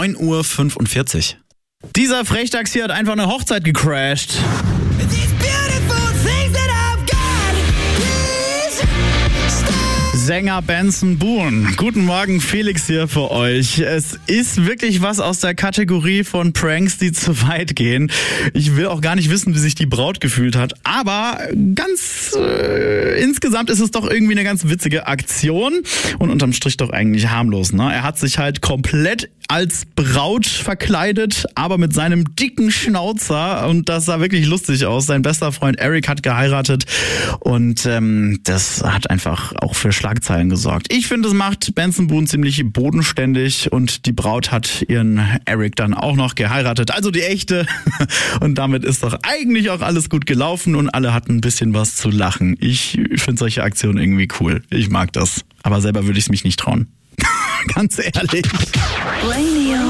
9:45 Uhr. Dieser Frechdachs hier hat einfach eine Hochzeit gecrashed. Sänger Benson Boone. Guten Morgen, Felix hier für euch. Es ist wirklich was aus der Kategorie von Pranks, die zu weit gehen. Ich will auch gar nicht wissen, wie sich die Braut gefühlt hat. Aber insgesamt ist es doch irgendwie eine ganz witzige Aktion. Und unterm Strich doch eigentlich harmlos, ne? Er hat sich halt komplett als Braut verkleidet, aber mit seinem dicken Schnauzer. Und das sah wirklich lustig aus. Sein bester Freund Eric hat geheiratet. Und das hat einfach auch für Schlagzeilen gesorgt. Ich finde, es macht Benson Boone ziemlich bodenständig und die Braut hat ihren Eric dann auch noch geheiratet, also die echte. Und damit ist doch eigentlich auch alles gut gelaufen und alle hatten ein bisschen was zu lachen. Ich finde solche Aktionen irgendwie cool. Ich mag das. Aber selber würde ich es mich nicht trauen. Ganz ehrlich. Radio